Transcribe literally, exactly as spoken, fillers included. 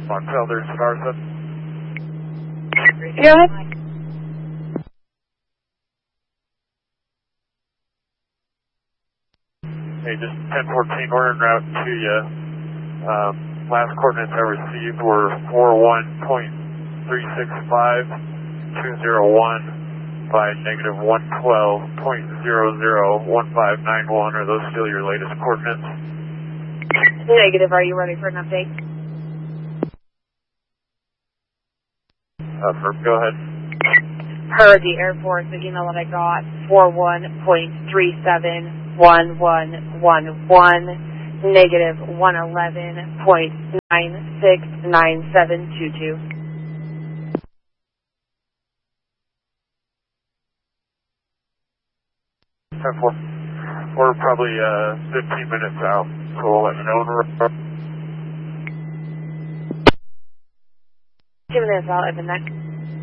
Montreal, there's Garza. Go ahead. Hey, just ten fourteen, we're en route to you. Um, last coordinates I received were four one point three six five two zero one by negative one twelve point zero zero one five nine one. Are those still your latest coordinates? Negative. Are you ready for an update? Uh, Ferb, go ahead. Per the Air Force, the email that I got, four one point three seven one one one one, negative one eleven point nine six nine seven two two. ten four. We're probably uh, fifteen minutes out, so we'll let you know when we're... Two minutes out, I've been next.